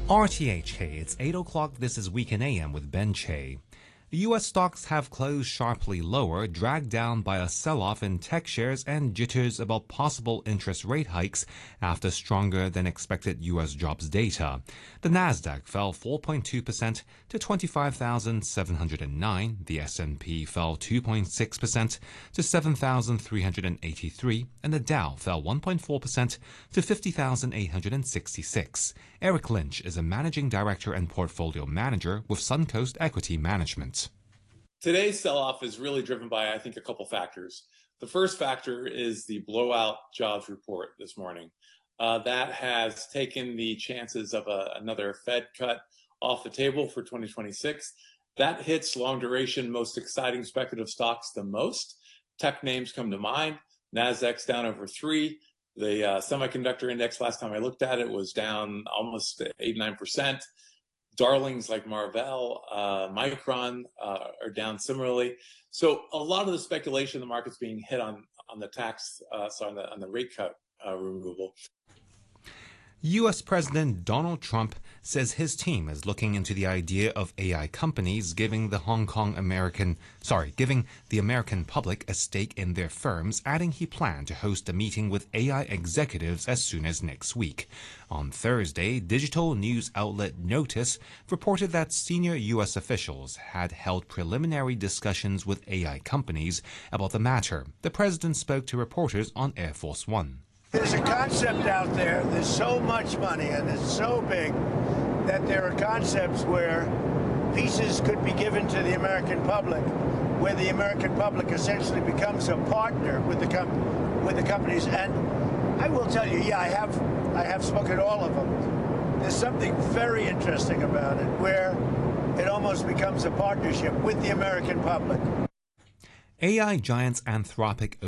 RTHK, it's 8 o'clock. This is Weekend AM with Ben Che. U.S. stocks have closed sharply lower, dragged down by a sell-off in tech shares and jitters about possible interest rate hikes after stronger than expected U.S. jobs data. The Nasdaq fell 4.2% to 25,709. The S&P fell 2.6% to 7,383, and the Dow fell 1.4% to 50,866. Eric Lynch is a managing director and portfolio manager with Suncoast Equity Management. Today's sell-off is really driven by, I think, a couple factors. The first factor is the blowout jobs report this morning. That has taken the chances of another Fed cut off the table for 2026. That hits long-duration, most exciting speculative stocks the most. Tech names come to mind. Nasdaq's down over 3. The semiconductor index, last time I looked at it, was down almost 8-9%. Darlings like Marvell, Micron are down similarly. So a lot of the speculation in the market's being hit on the tax, on the rate cut removal. U.S. President Donald Trump says his team is looking into the idea of AI companies giving the American public a stake in their firms, adding he planned to host a meeting with AI executives as soon as next week. On Thursday, digital news outlet Notice reported that senior U.S. officials had held preliminary discussions with AI companies about the matter. The president spoke to reporters on Air Force One. There's a concept out there, there's so much money and it's so big that there are concepts where pieces could be given to the American public, where the American public essentially becomes a partner with the companies. And I will tell you, I have spoken to all of them. There's something very interesting about it, where it almost becomes a partnership with the American public. AI giants Anthropic